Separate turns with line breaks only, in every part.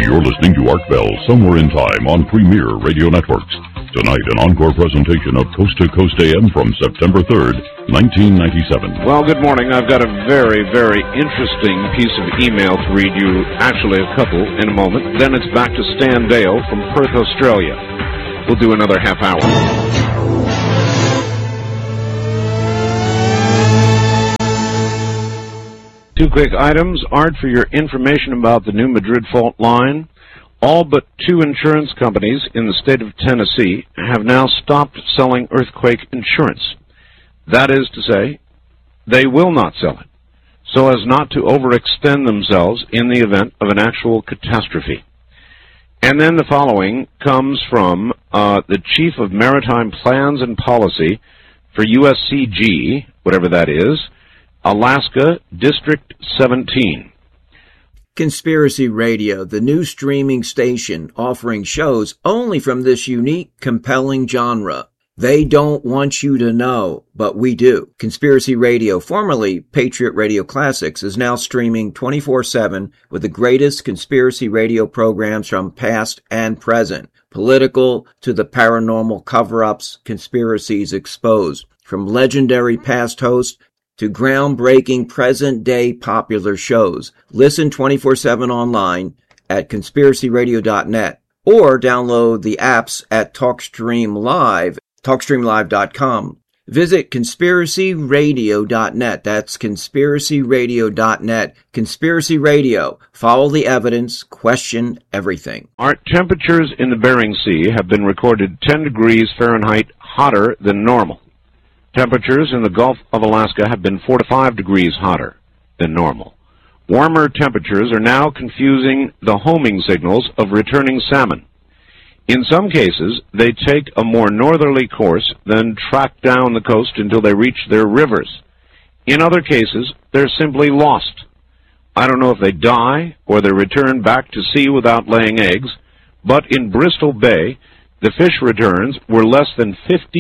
You're listening to Art Bell Somewhere in Time on Premier Radio Networks. Tonight, an encore presentation of Coast to Coast AM from September 3rd, 1997.
Well, good morning. I've got a very, very interesting piece of email to read you, actually a couple, in a moment. Then it's back to Stan Dale from Perth, Australia. We'll do another half hour. Two quick items. Art, for your information about the New Madrid fault line, all but two insurance companies in the state of Tennessee have now stopped selling earthquake insurance. That is to say, they will not sell it, so as not to overextend themselves in the event of an actual catastrophe. And then the following comes from the Chief of Maritime Plans and Policy for USCG, whatever that is, Alaska, District 17.
Conspiracy Radio, the new streaming station offering shows only from this unique, compelling genre. They don't want you to know, but we do. Conspiracy Radio, formerly Patriot Radio Classics, is now streaming 24/7 with the greatest conspiracy radio programs from past and present. Political to the paranormal cover-ups, conspiracies exposed. From legendary past hosts to groundbreaking present-day popular shows. Listen 24/7 online at conspiracyradio.net or download the apps at TalkStream Live, TalkStreamLive.com. Visit conspiracyradio.net. That's conspiracyradio.net. Conspiracy Radio. Follow the evidence. Question everything.
Our temperatures in the Bering Sea have been recorded 10 degrees Fahrenheit hotter than normal. Temperatures in the Gulf of Alaska have been 4 to 5 degrees hotter than normal. Warmer temperatures are now confusing the homing signals of returning salmon. In some cases, they take a more northerly course, then track down the coast until they reach their rivers. In other cases, they're simply lost. I don't know if they die or they return back to sea without laying eggs, but in Bristol Bay, the fish returns were less than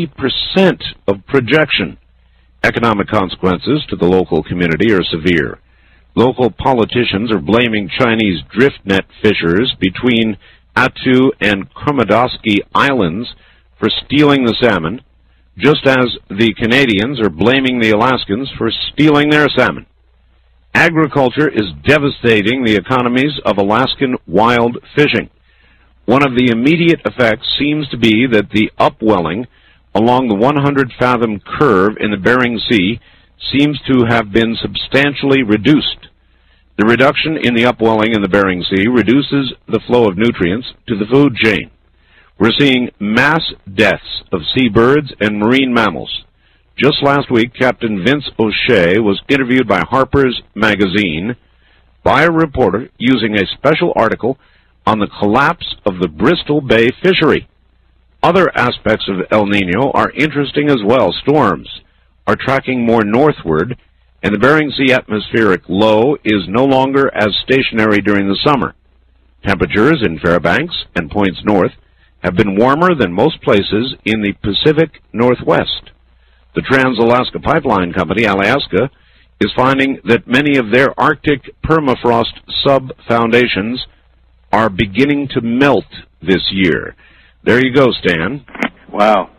50% of projection. Economic consequences to the local community are severe. Local politicians are blaming Chinese drift net fishers between Attu and Kromodowski Islands for stealing the salmon, just as the Canadians are blaming the Alaskans for stealing their salmon. Agriculture is devastating the economies of Alaskan wild fishing. One of the immediate effects seems to be that the upwelling along the 100-fathom curve in the Bering Sea seems to have been substantially reduced. The reduction in the upwelling in the Bering Sea reduces the flow of nutrients to the food chain. We're seeing mass deaths of seabirds and marine mammals. Just last week, Captain Vince O'Shea was interviewed by Harper's Magazine by a reporter using a special article on the collapse of the Bristol Bay fishery. Other aspects of El Nino are interesting as well. Storms are tracking more northward, and the Bering Sea atmospheric low is no longer as stationary during the summer. Temperatures in Fairbanks and points north have been warmer than most places in the Pacific Northwest. The Trans-Alaska Pipeline Company, Alaska, is finding that many of their Arctic permafrost sub-foundations are beginning to melt this year. There you go, Stan.
Wow.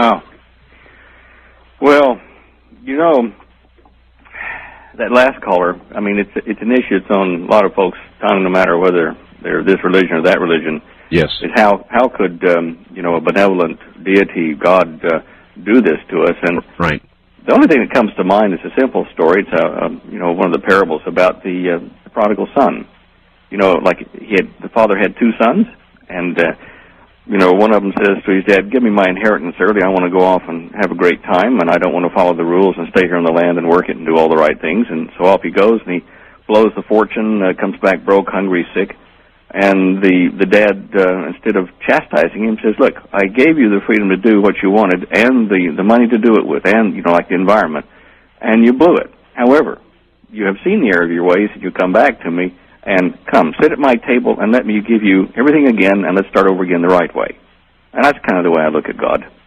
Well, you know, that last caller, I mean, it's an issue that's on a lot of folks' tongue, no matter whether they're this religion or that religion.
Yes.
Is how could, a benevolent deity, God, do this to us? And
right.
The only thing that comes to mind is a simple story. It's, one of the parables about the prodigal son. You know, like the father had two sons, and, one of them says to his dad, "Give me my inheritance early. I want to go off and have a great time, and I don't want to follow the rules and stay here on the land and work it and do all the right things." And so off he goes, and he blows the fortune, comes back broke, hungry, sick. And the dad, instead of chastising him, says, "Look, I gave you the freedom to do what you wanted and the money to do it with and, like the environment, and you blew it. However, you have seen the error of your ways, and you come back to me, and come, sit at my table and let me give you everything again, and let's start over again the right way." And that's kind of the way I look at God.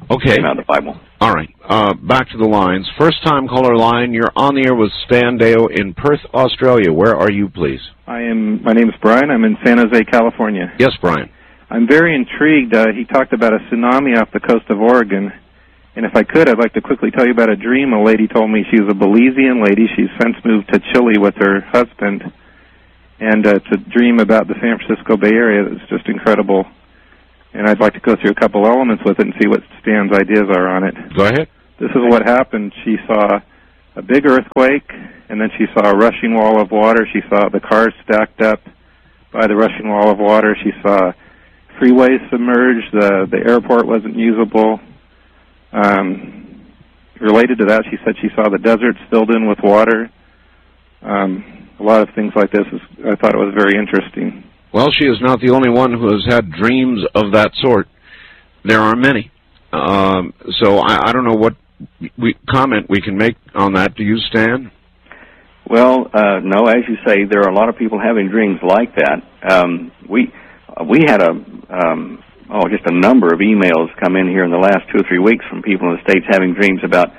Okay.
Came out of the Bible.
All right. Back to the lines. First-time caller line. You're on the air with Stan Deyo in Perth, Australia. Where are you, please?
My name is Brian. I'm in San Jose, California.
Yes, Brian.
I'm very intrigued. He talked about a tsunami off the coast of Oregon. And if I could, I'd like to quickly tell you about a dream a lady told me. She's a Belizean lady. She's since moved to Chile with her husband. And it's a dream about the San Francisco Bay Area that's just incredible. And I'd like to go through a couple elements with it and see what Stan's ideas are on it.
Go ahead.
This is what happened. She saw a big earthquake, and then she saw a rushing wall of water. She saw the cars stacked up by the rushing wall of water. She saw freeways submerged. The airport wasn't usable. Related to that, she said she saw the deserts filled in with water. A lot of things like this. I thought it was very interesting.
Well, she is not the only one who has had dreams of that sort. There are many. So I don't know what comment we can make on that. Do you, Stan?
Well, no, as you say, there are a lot of people having dreams like that. We had just a number of emails come in here in the last 2 or 3 weeks from people in the States having dreams about,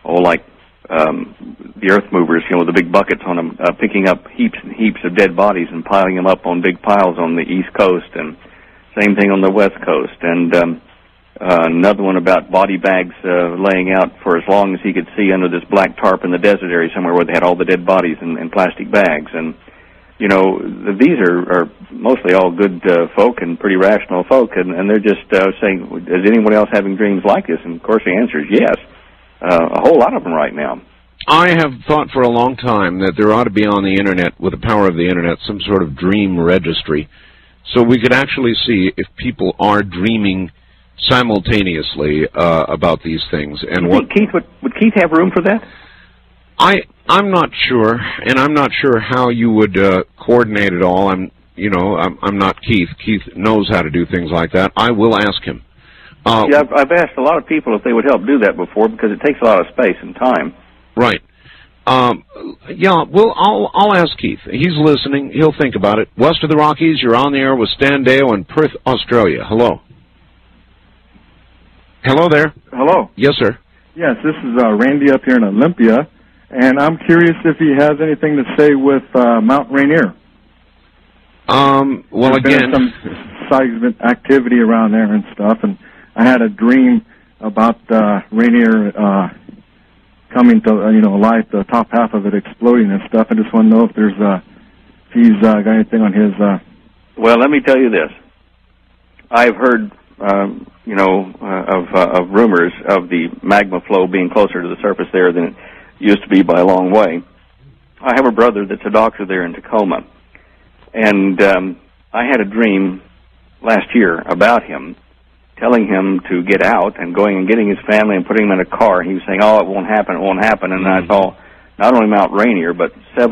the earth movers, the big buckets on them, picking up heaps and heaps of dead bodies and piling them up on big piles on the East Coast, and same thing on the West Coast. And another one about body bags laying out for as long as he could see under this black tarp in the desert area somewhere where they had all the dead bodies in plastic bags. And, these are mostly all good folk and pretty rational folk, and they're just saying, is anyone else having dreams like this? And, of course, the answer is yes. A whole lot of them right now.
I have thought for a long time that there ought to be on the Internet, with the power of the Internet, some sort of dream registry, so we could actually see if people are dreaming simultaneously about these things. And
would Keith have room for that?
I'm not sure, and I'm not sure how you would coordinate it all. I'm not Keith. Keith knows how to do things like that. I will ask him.
I've asked a lot of people if they would help do that before, because it takes a lot of space and time.
Right. I'll ask Keith. He's listening. He'll think about it. West of the Rockies, you're on the air with Stan Deyo in Perth, Australia. Hello. Hello there.
Hello.
Yes, sir.
Yes, this is Randy up here in Olympia, and I'm curious if he has anything to say with Mount Rainier.
Well,
There's been some seismic activity around there and stuff, and I had a dream about Rainier coming to life, the top half of it exploding and stuff. I just want to know if he's got anything on his.
Well, let me tell you this. I've heard of rumors of the magma flow being closer to the surface there than it used to be by a long way. I have a brother that's a doctor there in Tacoma, and I had a dream last year about him, telling him to get out and going and getting his family and putting him in a car. He was saying, "Oh, it won't happen, it won't happen." And I saw not only Mount Rainier, but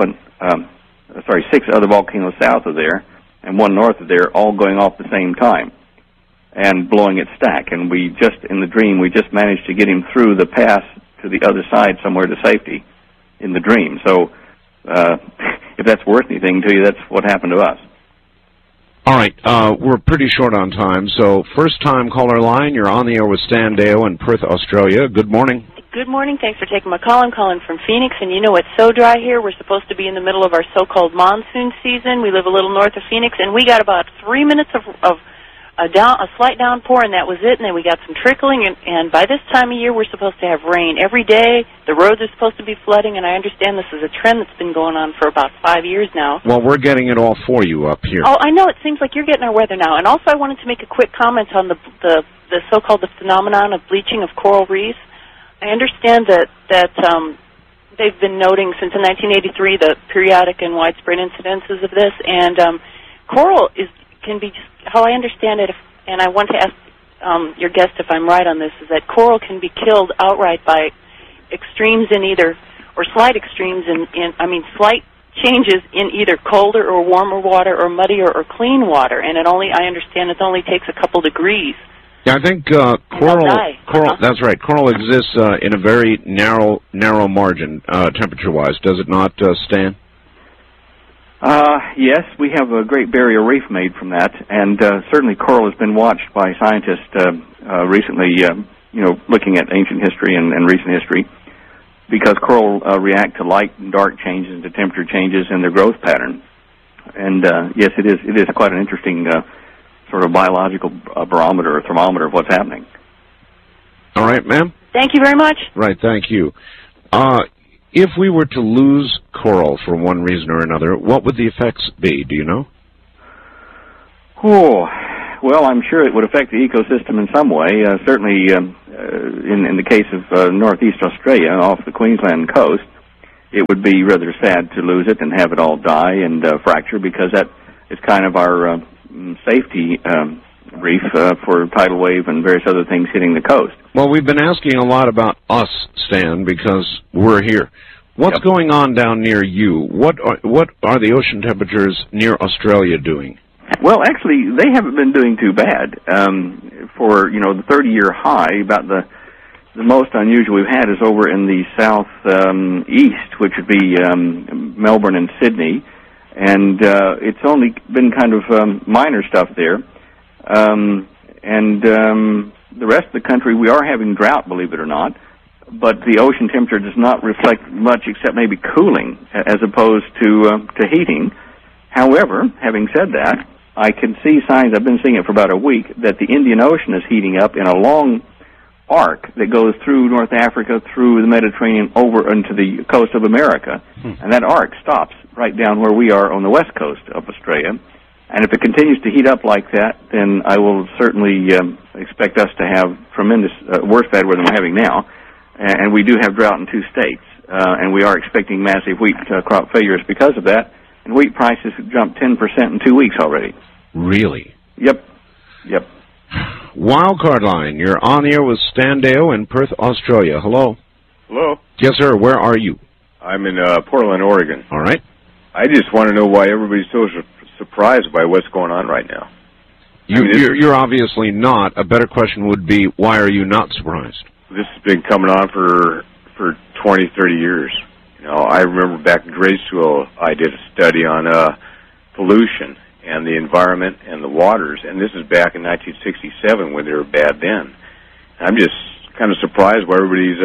6 other volcanoes south of there and one north of there, all going off at the same time and blowing its stack. And in the dream, we just managed to get him through the pass to the other side somewhere to safety in the dream. So if that's worth anything to you, that's what happened to us.
All right, we're pretty short on time, so first-time caller line, you're on the air with Stan Deyo in Perth, Australia. Good morning.
Good morning. Thanks for taking my call. I'm calling from Phoenix, and it's so dry here. We're supposed to be in the middle of our so-called monsoon season. We live a little north of Phoenix, and we got about 3 minutes of a slight downpour, and that was it. And then we got some trickling, and by this time of year, we're supposed to have rain every day. The roads are supposed to be flooding, and I understand this is a trend that's been going on for about 5 years now.
Well, we're getting it all for you up here.
Oh, I know. It seems like you're getting our weather now. And also, I wanted to make a quick comment on the so-called phenomenon of bleaching of coral reefs. I understand that they've been noting since 1983 the periodic and widespread incidences of this, and coral can be just how I understand it, and I want to ask your guest if I'm right on this, is that coral can be killed outright by extremes slight extremes slight changes in either colder or warmer water or muddier or clean water, and I understand it only takes a couple degrees.
Yeah, I think coral. That's right. Coral exists in a very narrow margin, temperature-wise. Does it not, Stan?
Yes, we have a Great Barrier Reef made from that, and certainly coral has been watched by scientists recently looking at ancient history and recent history, because coral react to light and dark changes, to temperature changes in their growth pattern. And yes, it is quite an interesting sort of biological barometer or thermometer of what's happening.
All right, ma'am?
Thank you very much.
Right, thank you. If we were to lose coral for one reason or another, what would the effects be? Do you know?
Oh, well, I'm sure it would affect the ecosystem in some way. Certainly, in the case of northeast Australia, off the Queensland coast, it would be rather sad to lose it and have it all die and fracture, because that is kind of our safety reef for tidal wave and various other things hitting the coast.
Well, we've been asking a lot about us, Stan, because we're here. What's going on down near you? What are the ocean temperatures near Australia doing?
Well, actually, they haven't been doing too bad. For the 30-year high, about the most unusual we've had is over in the south east, which would be Melbourne and Sydney, and it's only been kind of minor stuff there. The rest of the country, we are having drought, believe it or not, but the ocean temperature does not reflect much except maybe cooling as opposed to heating. However, having said that, I can see signs, I've been seeing it for about a week, that the Indian Ocean is heating up in a long arc that goes through North Africa, through the Mediterranean, over into the coast of America. And that arc stops right down where we are on the west coast of Australia. And if it continues to heat up like that, then I will certainly expect us to have tremendous, worse bad weather than we're having now. And we do have drought in 2 states. And we are expecting massive wheat crop failures because of that. And wheat prices have jumped 10% in 2 weeks already.
Really?
Yep.
Wildcard line, you're on the air with Stan Deyo in Perth, Australia. Hello.
Hello.
Yes, sir. Where are you?
I'm in Portland, Oregon.
All right.
I just want to know why everybody's so surprised by what's going on right now.
You're obviously not. A better question would be, why are you not surprised?
This has been coming on for 20, 30 years. I remember back in grade school, I did a study on pollution and the environment and the waters, and this is back in 1967 when they were bad then. I'm just kind of surprised why everybody's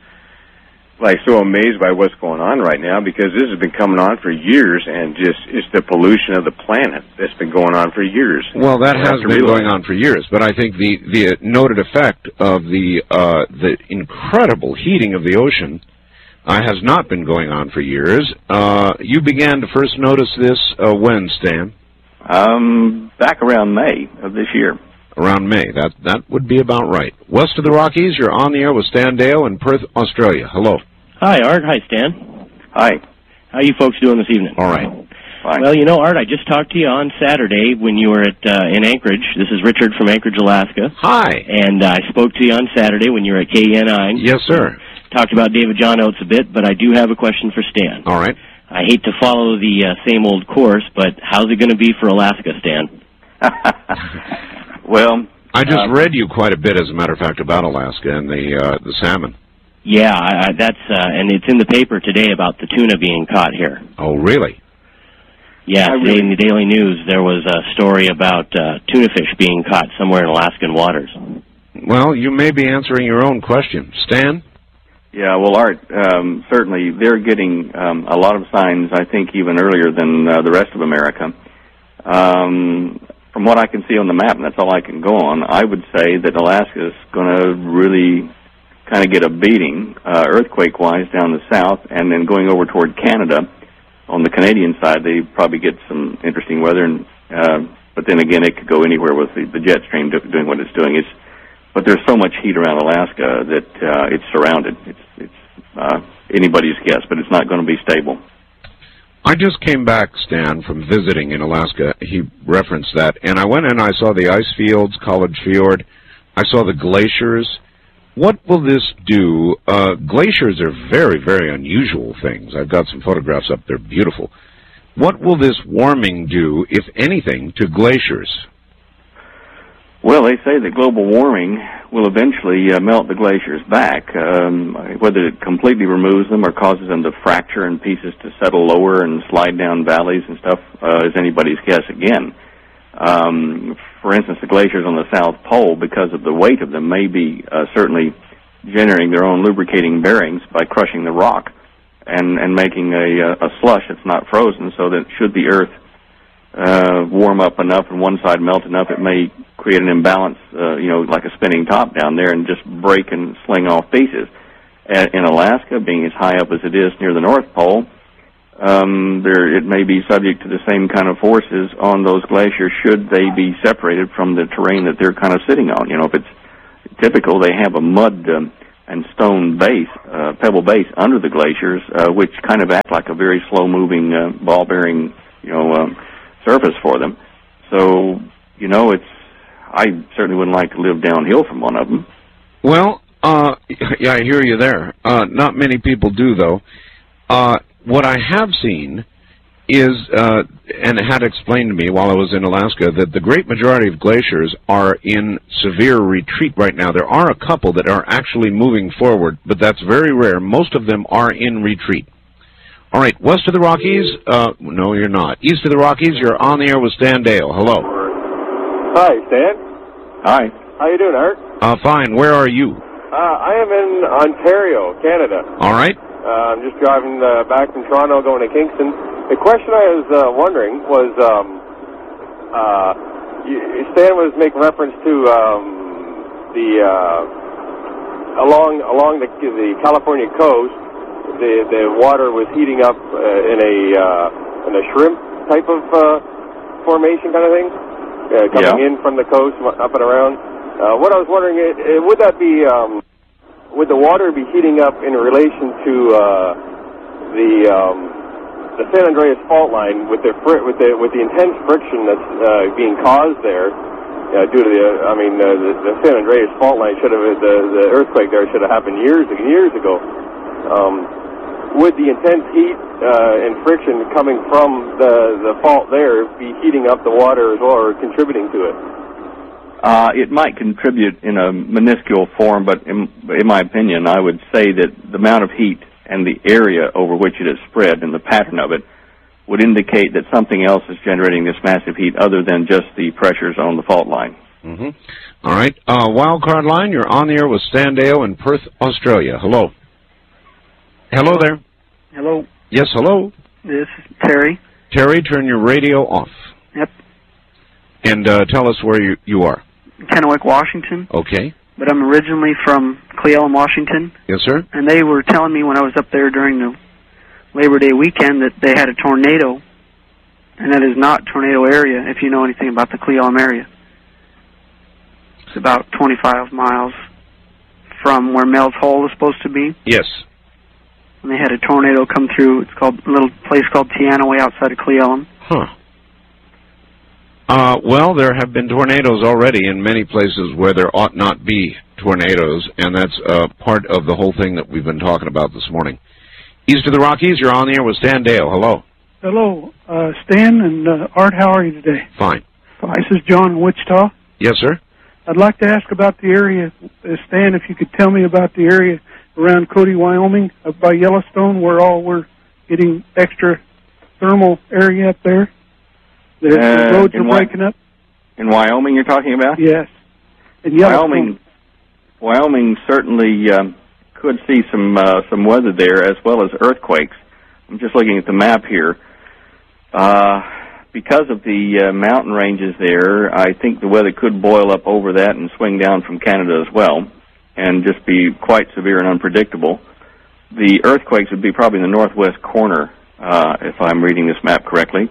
so amazed by what's going on right now, because this has been coming on for years, and it's the pollution of the planet that's been going on for years.
Well, that has been going on for years, but I think the noted effect of the incredible heating of the ocean has not been going on for years. You began to first notice this when, Stan?
Back around May of this year.
Around May. That would be about right. West of the Rockies, you're on the air with Stan Deyo in Perth, Australia. Hello.
Hi, Art. Hi, Stan.
Hi.
How are you folks doing this evening?
All right.
Fine.
Well, Art, I just talked to you on Saturday when you were in Anchorage. This is Richard from Anchorage, Alaska.
Hi.
And I spoke to you on Saturday when you were at KENI.
Yes, sir.
Talked about David John Oates a bit, but I do have a question for Stan.
All right.
I hate to follow the same old course, but how's it going to be for Alaska, Stan?
Well,
I just read you quite a bit, as a matter of fact, about Alaska and the salmon.
Yeah, that's and it's in the paper today about the tuna being caught here.
Oh, really?
Yeah, today in the Daily News there was a story about tuna fish being caught somewhere in Alaskan waters.
Well, you may be answering your own question. Stan?
Yeah, well, Art, certainly they're getting a lot of signs, I think, even earlier than the rest of America. From what I can see on the map, and that's all I can go on, I would say that Alaska is going to really kind of get a beating, earthquake-wise, down the south, and then going over toward Canada. On the Canadian side, they probably get some interesting weather, and but then again, it could go anywhere with the jet stream doing what it's doing. But there's so much heat around Alaska that it's surrounded. It's anybody's guess, but it's not going to be stable.
I just came back, Stan, from visiting in Alaska. He referenced that. And I went in, I saw the ice fields, College Fjord. I saw the glaciers. What will this do? Glaciers are very, very unusual things. I've got some photographs up there, beautiful. What will this warming do, if anything, to glaciers?
Well, they say that global warming will eventually melt the glaciers back. Whether it completely removes them or causes them to fracture in pieces to settle lower and slide down valleys and stuff is anybody's guess again. for instance, the glaciers on the South Pole, because of the weight of them, may be certainly generating their own lubricating bearings by crushing the rock and making a slush that's not frozen, so that should the Earth warm up enough and one side melt enough, it may create an imbalance, like a spinning top down there and just break and sling off pieces. In Alaska, being as high up as it is near the North Pole, it may be subject to the same kind of forces on those glaciers should they be separated from the terrain that they're kind of sitting on. If it's typical, they have a mud and stone base, pebble base under the glaciers, which kind of act like a very slow-moving ball-bearing, surface for them. So, I certainly wouldn't like to live downhill from one of them.
Well, yeah, I hear you there. Not many people do, though. What I have seen is, and had explained to me while I was in Alaska, that the great majority of glaciers are in severe retreat right now. There are a couple that are actually moving forward, but that's very rare. Most of them are in retreat. All right, west of the Rockies, no, you're not. East of the Rockies, you're on the air with Stan Dale. Hello.
Hi, Stan.
Hi.
How you doing, Art?
Fine. Where are you?
I am in Ontario, Canada.
All right.
I'm just driving back from Toronto going to Kingston. The question I was wondering was, Stan was making reference to along the California coast, the water was heating up in a shrimp type of formation kind of thing, coming in from the coast up and around. What I was wondering, would that be would the water be heating up in relation to the San Andreas fault line with the intense friction that's being caused there due to the San Andreas fault line the earthquake there should have happened years ago. Would the intense heat and friction coming from the fault there be heating up the water as well, or contributing to it?
It might contribute in a minuscule form, but in my opinion, I would say that the amount of heat and the area over which it is spread and the pattern of it would indicate that something else is generating this massive heat other than just the pressures on the fault line.
Mm-hmm. All right. Wildcard line, you're on the air with Stan Dale in Perth, Australia. Hello. Hello there.
Hello.
Yes, hello.
This is Terry.
Terry, turn your radio off.
Yep.
And tell us where you are.
Kennewick, Washington.
Okay.
But I'm originally from Cle Elum, Washington.
Yes, sir.
And they were telling me when I was up there during the Labor Day weekend that they had a tornado, and that is not tornado area, if you know anything about the Cle Elum area. It's about 25 miles from where Mel's Hole is supposed to be.
Yes.
And they had a tornado come through. It's called a little place called Teanaway outside of Cle Elum.
Huh. Well, there have been tornadoes already in many places where there ought not be tornadoes, and that's part of the whole thing that we've been talking about this morning. East of the Rockies, you're on the air with Stan Dale. Hello.
Hello, Stan and Art. How are you today?
Fine.
This is John in Wichita.
Yes, sir.
I'd like to ask about the area, Stan, if you could tell me about the area around Cody, Wyoming, up by Yellowstone, where all we're getting extra thermal area up there. The roads are breaking up.
In Wyoming, you're talking about?
Yes. In
Wyoming certainly could see some weather there, as well as earthquakes. I'm just looking at the map here. Because of the mountain ranges there, I think the weather could boil up over that and swing down from Canada as well, and just be quite severe and unpredictable. The earthquakes would be probably in the northwest corner, if I'm reading this map correctly.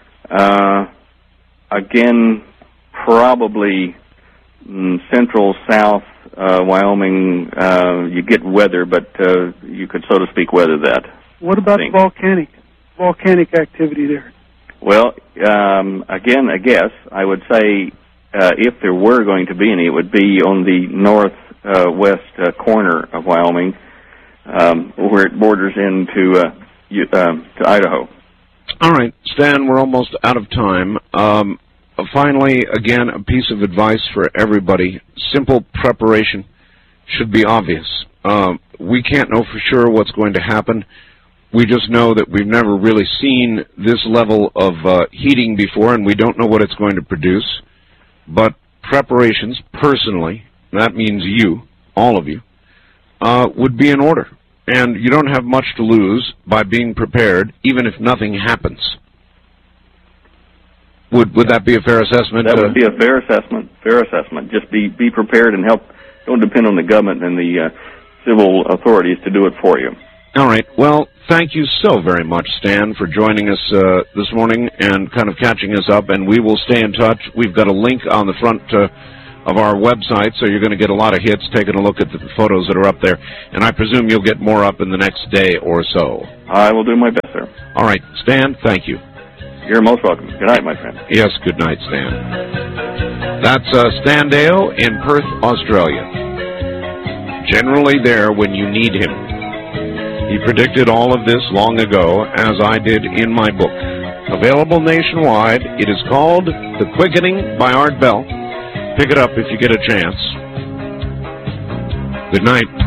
Again, probably central, south, Wyoming, you get weather, but you could, so to speak, weather that.
What about volcanic activity there?
Well, again, I guess I would say if there were going to be any, it would be on the northwest corner of Wyoming, where it borders into to Idaho.
All right, Stan, we're almost out of time. Finally, again, a piece of advice for everybody. Simple preparation should be obvious. We can't know for sure what's going to happen. We just know that we've never really seen this level of heating before, and we don't know what it's going to produce. but preparations personally, that means you, all of you, would be in order. And you don't have much to lose by being prepared, even if nothing happens. Would that be a fair assessment?
That would be a fair assessment. Fair assessment. Just be prepared and help. Don't depend on the government and the civil authorities to do it for you.
All right. Well, thank you so very much, Stan, for joining us this morning and kind of catching us up. And we will stay in touch. We've got a link on the front of our website, so you're going to get a lot of hits taking a look at the photos that are up there. And I presume you'll get more up in the next day or so.
I will do my best, sir.
All right. Stan, thank you.
You're most welcome. Good night, my friend.
Yes, good night, Stan. That's Stan Deyo in Perth, Australia. Generally there when you need him. He predicted all of this long ago, as I did in my book. Available nationwide. It is called The Quickening by Art Bell. Pick it up if you get a chance. Good night.